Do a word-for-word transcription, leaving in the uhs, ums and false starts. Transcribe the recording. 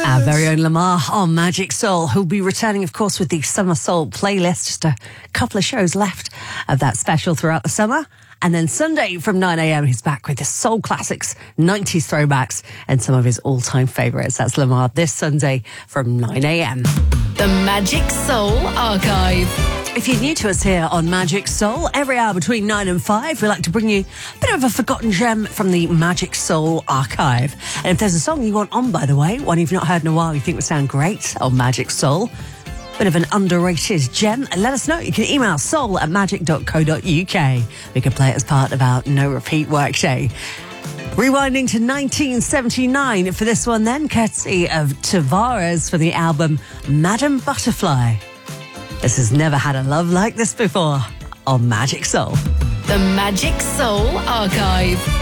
Our very own Lamar on Magic Soul, who'll be returning, of course, with the Summer Soul playlist. Just a couple of shows left of that special throughout the summer. And then Sunday from nine a.m, he's back with the soul classics, nineties throwbacks, and some of his all-time favourites. That's Lamar this Sunday from nine a.m. The Magic Soul Archive. If you're new to us here on Magic Soul, every hour between nine and five, we like to bring you a bit of a forgotten gem from the Magic Soul archive. And if there's a song you want on, by the way, one you've not heard in a while you think would sound great on Magic Soul, bit of an underrated gem, let us know. You can email soul at magic dot co dot uk. We can play it as part of our No Repeat Workday. Rewinding to nineteen seventy-nine for this one then, courtesy of Tavares for the album Madam Butterfly. This has never had a love like this before on Magic Soul. The Magic Soul Archive.